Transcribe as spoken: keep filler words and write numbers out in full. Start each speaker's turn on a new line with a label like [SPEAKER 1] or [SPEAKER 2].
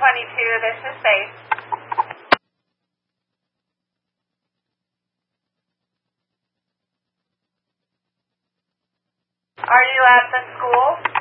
[SPEAKER 1] twenty-two, this is Faith. Are you at the school?